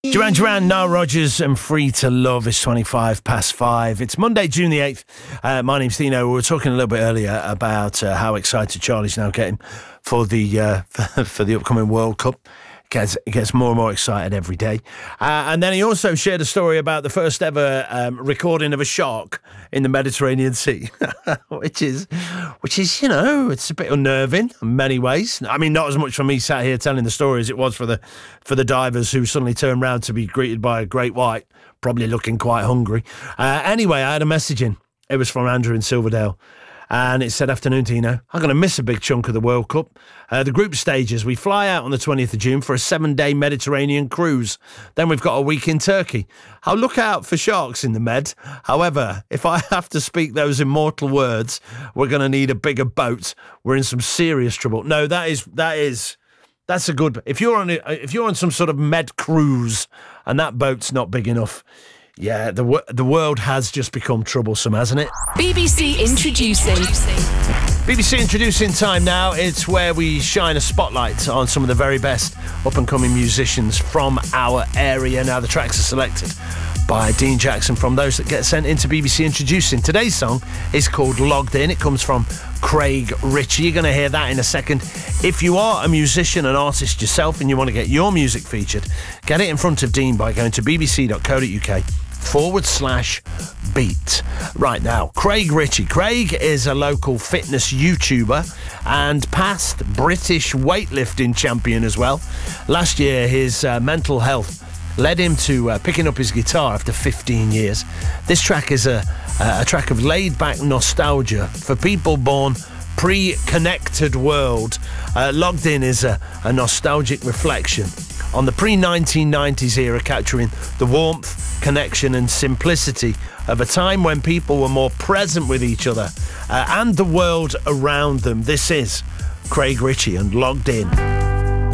Duran Duran, Nile Rodgers and Free to Love is 25 past 5. It's Monday, June the 8th. My name's Dino. We were talking a little bit earlier about how excited Charlie's now getting for the for the upcoming World Cup. He gets more and more excited every day. And then he also shared a story about the first ever recording of a shark in the Mediterranean Sea, which is, you know, it's a bit unnerving in many ways. I mean, not as much for me sat here telling the story as it was for the divers who suddenly turned round to be greeted by a great white, probably looking quite hungry. Anyway, I had a message in. It was from Andrew in Silverdale. And it said, afternoon, Dino. I'm going to miss a big chunk of the World Cup. The group stages, we fly out on the 20th of June for a 7-day Mediterranean cruise. Then we've got a week in Turkey. I'll look out for sharks in the Med. However, if I have to speak those immortal words, we're going to need a bigger boat. We're in some serious trouble. No, that's a good. If you're on some sort of Med cruise and that boat's not big enough, yeah, the world has just become troublesome, hasn't it? BBC Introducing. BBC Introducing time now. It's where we shine a spotlight on some of the very best up-and-coming musicians from our area. Now, the tracks are selected by Dean Jackson from those that get sent into BBC Introducing. Today's song is called Logged In. It comes from Craig Ritchie. You're going to hear that in a second. If you are a musician, an artist yourself, and you want to get your music featured, get it in front of Dean by going to bbc.co.uk/beat. Right now, Craig Ritchie. Craig is a local fitness YouTuber and past British weightlifting champion as well. Last year, his mental health led him to picking up his guitar after 15 years. This track is a track of laid-back nostalgia for people born pre-connected world. Logged In is a nostalgic reflection on the pre-1990s era, capturing the warmth, connection and simplicity of a time when people were more present with each other and the world around them. This is Craig Ritchie and Logged In.